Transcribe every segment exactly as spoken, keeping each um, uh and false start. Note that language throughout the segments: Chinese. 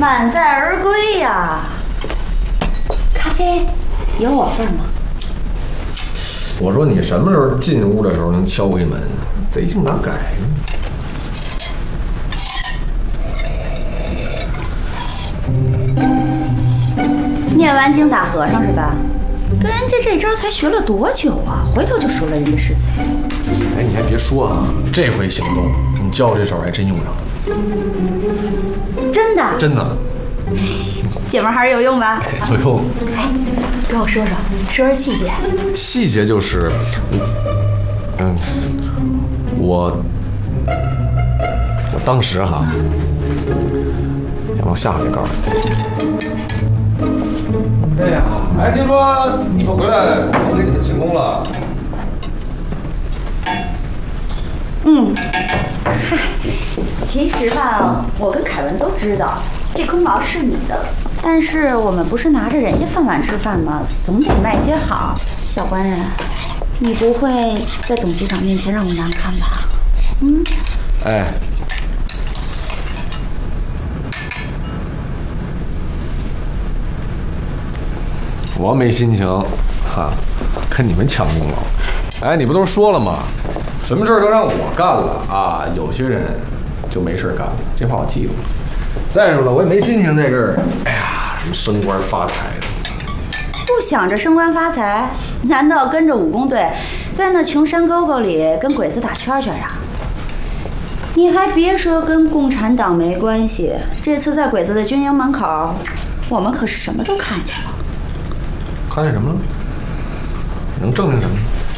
满载而归呀。咖啡有我份吗？ 我说你什么时候进屋的时候能敲开门？贼性哪改呢？ 念完经打和尚是吧？跟人家这招才学了多久啊？回头就说了人家是贼。 哎，你还别说啊，这回行动你教这手还真用上了。 真的？ 真的。 姐们还是有用吧？ 有用。 哎，跟我说说，说说细节。 细节就是，嗯，我我当时哈想到下回告诉你。哎呀，哎，听说你们回来给你们庆功了？ 嗯，嗨，其实吧，我跟凯文都知道这功劳是你的，但是我们不是拿着人家饭碗吃饭吗？总得卖些好。小官人，你不会在董局长面前让我难看吧？嗯？ 哎。我没心情，哈，跟你们抢功劳。哎，你不都说了吗？什么事儿都让我干了啊！有些人就没事干了，这话我记住了。再说了，我也没心情在这儿，哎呀，什么升官发财的。 不想着升官发财，难道跟着武工队在那穷山沟沟里跟鬼子打圈圈啊？你还别说跟共产党没关系，这次在鬼子的军营门口，我们可是什么都看见了。 看见什么了？能证明什么？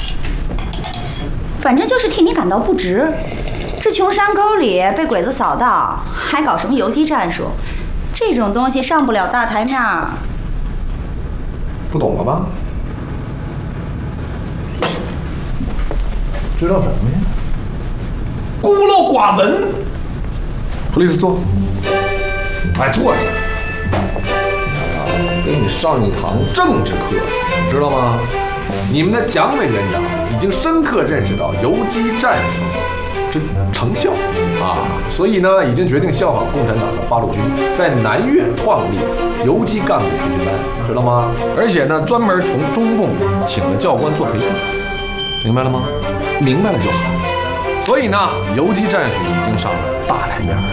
反正就是替你感到不值。这穷山沟里被鬼子扫到，还搞什么游击战术？这种东西上不了大台面儿。 不懂了吧？知道什么呀？孤陋寡闻。普利斯坐。哎，坐下。给你上一堂政治课，知道吗？你们的蒋委员长已经深刻认识到游击战术之成效啊，所以呢，已经决定效仿共产党的八路军，在南岳创立游击干部培训班，知道吗？而且呢，专门从中共请了教官做培训，明白了吗？明白了就好。所以呢，游击战术已经上了大台面了。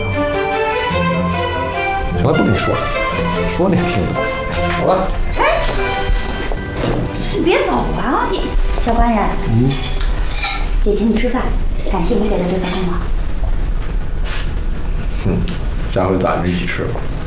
行了，不跟你说了，说你也听不懂。走了。 哎，你别走啊！你小官人，嗯，姐请你吃饭，感谢你给的这份功劳。 嗯，下回咱们一起吃吧。